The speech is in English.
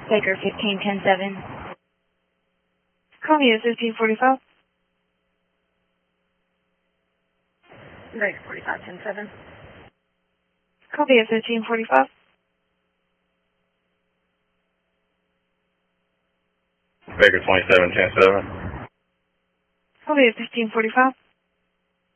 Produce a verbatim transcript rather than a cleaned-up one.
Baker fifteen ten seven. Columbia fifteen forty-five. Baker forty-five ten seven. Columbia fifteen forty-five. Baker twenty-seven ten seven. Columbia fifteen forty-five.